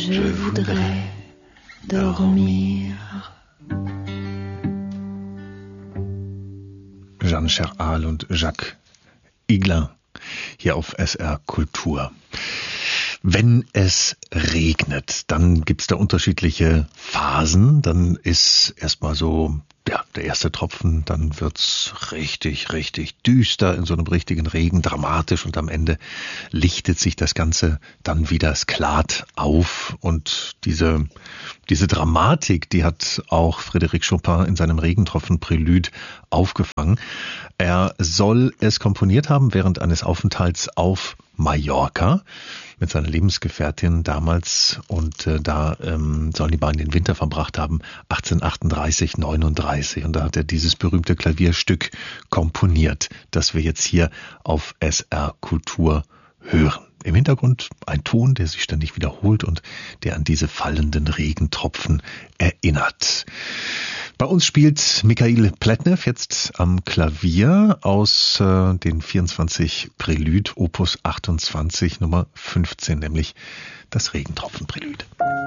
Je voudrais dormir. Jeanne Cherhal und Jacques Higelin hier auf SR Kultur. Wenn es regnet, dann gibt's da unterschiedliche Phasen. Dann ist erstmal so der erste Tropfen, dann wird's richtig, richtig düster in so einem richtigen Regen, dramatisch, und am Ende lichtet sich das Ganze dann wieder sklat auf. Und diese Dramatik, die hat auch Frédéric Chopin in seinem Regentropfen-Prälude aufgefangen. Er soll es komponiert haben während eines Aufenthalts auf Mallorca mit seiner Lebensgefährtin damals, und da sollen die beiden den Winter verbracht haben, 1838, 39, und da hat er dieses berühmte Klavierstück komponiert, das wir jetzt hier auf SR Kultur hören. Im Hintergrund ein Ton, der sich ständig wiederholt und der an diese fallenden Regentropfen erinnert. Bei uns spielt Mikhail Pletnev jetzt am Klavier aus den 24 Prälude, Opus 28, Nummer 15, nämlich das Regentropfen-Prälude.